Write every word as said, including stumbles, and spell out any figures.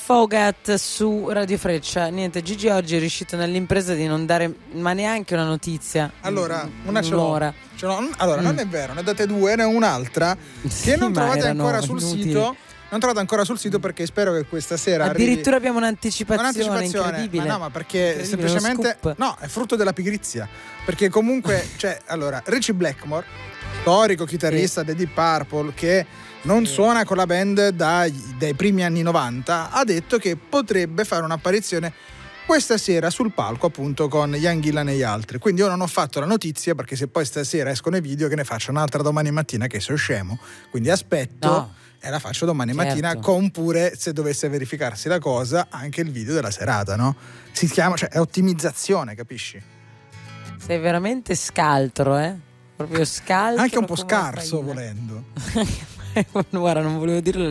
Fogat su Radio Freccia. Niente, Gigi oggi è riuscito nell'impresa di non dare ma neanche una notizia. Allora, una ce un'ora. l'ho. Ce l'ho. Allora, Mm. non è vero, ne date due, ne ho un'altra Sì, che non ma trovate erano ancora sul inutili. sito. Non trovate ancora sul sito perché spero che questa sera Addirittura arrivi... abbiamo un'anticipazione, un'anticipazione, incredibile. ma no, ma perché Incredibile, semplicemente uno scoop. no, è frutto della pigrizia. Perché comunque, cioè, allora, Richie Blackmore, storico chitarrista dei Deep Purple, che non Sì. suona con la band dai, dai primi anni novanta, ha detto che potrebbe fare un'apparizione questa sera sul palco, appunto, con Ian Gillan e gli altri. Quindi io non ho fatto la notizia perché se poi stasera escono i video, che ne faccio un'altra domani mattina, che sono scemo, quindi aspetto. No. E la faccio domani Certo. mattina, con pure, se dovesse verificarsi la cosa, anche il video della serata, no? Si chiama, cioè è ottimizzazione, capisci? Sei veramente scaltro, eh? Proprio scaltro. Anche un po' come scarso, una volendo. faina. Guarda, non volevo dirlo